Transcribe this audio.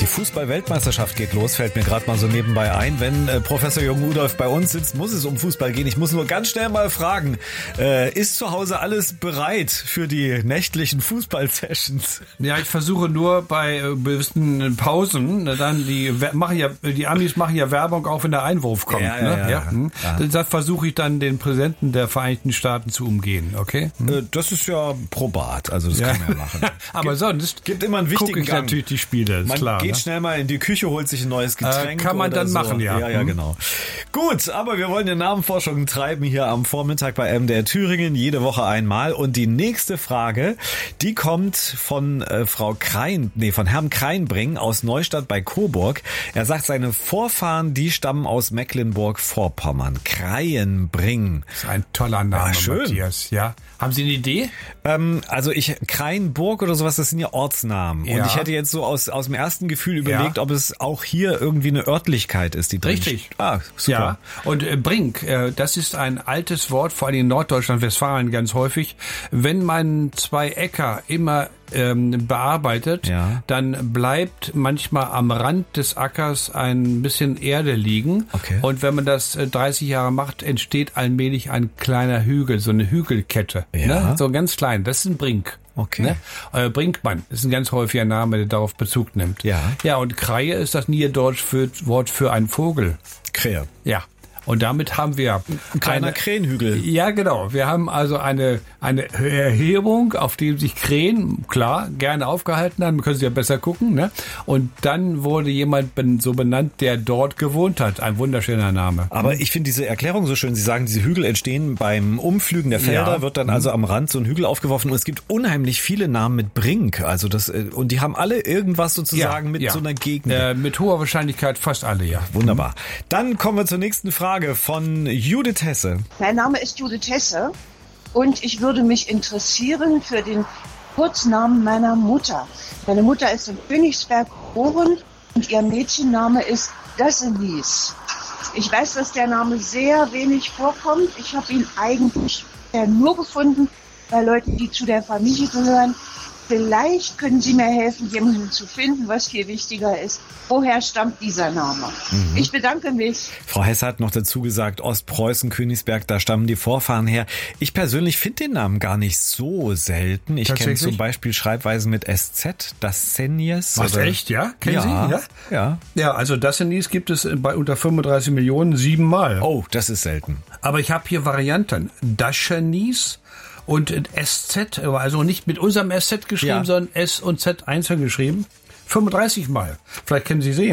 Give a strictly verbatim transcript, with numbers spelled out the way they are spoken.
Die Fußball-Weltmeisterschaft geht los, fällt mir gerade mal so nebenbei ein. Wenn äh, Professor Jung-Udolf bei uns sitzt, muss es um Fußball gehen. Ich muss nur ganz schnell mal fragen, äh, ist zu Hause alles bereit für die nächtlichen Fußball-Sessions? Ja, ich versuche nur bei äh, gewissen Pausen, dann die machen ja, die Amis machen ja Werbung, auch wenn der Einwurf kommt. Ja, ja, ne? ja, ja. Hm. ja. Da versuche ich dann den Präsidenten der Vereinigten Staaten zu umgehen, okay? Hm. Äh, das ist ja probat, also das ja. kann man ja machen. Aber gibt, sonst gibt immer einen wichtigen gucke ich Gang. natürlich die Spiele, ist man klar. geht ne? schnell mal in die Küche, holt sich ein neues Getränk. Äh, kann man oder dann so. machen, ja. Ja, ja, hm. genau. Gut, aber wir wollen ja Namenforschung treiben hier am Vormittag bei M D R Thüringen, jede Woche einmal. Und die nächste Frage, die kommt von äh, Frau Krein, nee, von Herrn Kreinbring aus Neustadt bei Coburg. Er sagt, seine Vorfahren, die stammen aus Mecklenburg-Vorpommern. Kreinbring. Das ist ein toller Name, ja, schön. Matthias. Ja. Haben Sie eine Idee? Ähm, also ich, Kreinburg oder sowas, das sind ja Ortsnamen. Ja. Und ich hätte jetzt so aus, aus dem ersten Gefühl überlegt, ja. ob es auch hier irgendwie eine Örtlichkeit ist, die drin Richtig. Ah, super. Ja. Und äh, Brink, äh, das ist ein altes Wort, vor allem in Norddeutschland, Westfalen ganz häufig. Wenn man zwei Äcker immer ähm, bearbeitet, ja. dann bleibt manchmal am Rand des Ackers ein bisschen Erde liegen. Okay. Und wenn man das äh, dreißig Jahre macht, entsteht allmählich ein kleiner Hügel, so eine Hügelkette. Ja. Ne? So ganz klein. Das ist ein Brink. Okay. Ne? Äh, Brinkmann ist ein ganz häufiger Name, der darauf Bezug nimmt. Ja. Ja, und Kreie ist das Niederdeutsch für, Wort für einen Vogel. Krähe. Ja. Und damit haben wir ein kleiner eine, Krähenhügel. Ja, genau. Wir haben also eine eine Erhebung, auf dem sich Krähen, klar, gerne aufgehalten haben. Man können Sie ja besser gucken. Ne? Und dann wurde jemand ben, so benannt, der dort gewohnt hat. Ein wunderschöner Name. Aber ich finde diese Erklärung so schön. Sie sagen, diese Hügel entstehen beim Umpflügen der Felder, Ja. wird dann also am Rand so ein Hügel aufgeworfen. Und es gibt unheimlich viele Namen mit Brink. Also das, und die haben alle irgendwas sozusagen Ja, mit ja. so einer Gegend. Äh, mit hoher Wahrscheinlichkeit fast alle, ja. Wunderbar. Dann kommen wir zur nächsten Frage von Judith Hesse. Mein Name ist Judith Hesse und ich würde mich interessieren für den Kurznamen meiner Mutter. Meine Mutter ist in Königsberg geboren und ihr Mädchenname ist Dassenis. Ich weiß, dass der Name sehr wenig vorkommt. Ich habe ihn eigentlich nur gefunden bei Leuten, die zu der Familie gehören. Vielleicht können Sie mir helfen, jemanden zu finden, was viel wichtiger ist. Woher stammt dieser Name? Mhm. Ich bedanke mich. Frau Hesse hat noch dazu gesagt, Ostpreußen, Königsberg, da stammen die Vorfahren her. Ich persönlich finde den Namen gar nicht so selten. Ich kenne zum Beispiel Schreibweisen mit S Z, Dassenis. Was, echt, ja? Kennen ja, Sie? Ja, ja. Ja, also Dassenis gibt es bei unter fünfunddreißig Millionen siebenmal. Oh, das ist selten. Aber ich habe hier Varianten. Dassenis und S Z, also nicht mit unserem S Z geschrieben, ja. sondern S und Z einzeln geschrieben. fünfunddreißig Mal. Vielleicht können Sie sehen.